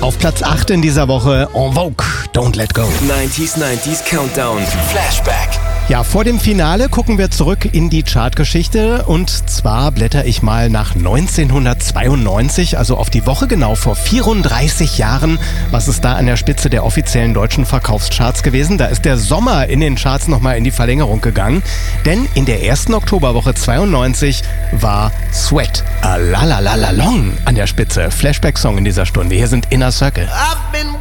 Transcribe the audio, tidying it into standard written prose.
Auf Platz 8 in dieser Woche En Vogue, Don't Let Go. 90s Countdown, Flashback. Ja, vor dem Finale gucken wir zurück in die Chartgeschichte und zwar blätter ich mal nach 1992, also auf die Woche genau vor 34 Jahren. Was ist da an der Spitze der offiziellen deutschen Verkaufscharts gewesen? Da ist der Sommer in den Charts nochmal in die Verlängerung gegangen, denn in der ersten Oktoberwoche 92 war Sweat, A La La La La Long an der Spitze. Flashback-Song in dieser Stunde. Hier sind Inner Circle.